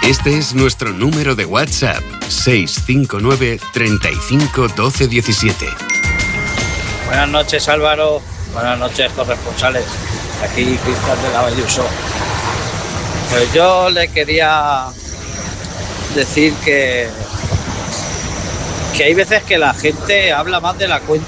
Este es nuestro número de WhatsApp, 659 35 12 17. Buenas noches, Álvaro. Buenas noches, corresponsales. Aquí Cristian de la Valluso. Pues yo le quería decir que hay veces que la gente habla más de la cuenta